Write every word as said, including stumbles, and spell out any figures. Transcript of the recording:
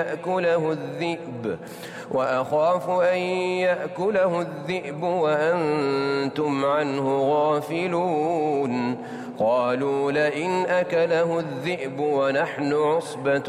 يأكله الذئب وأخاف أن يأكله الذئب وأنتم عنه غافلون قالوا لئن أكله الذئب ونحن عصبة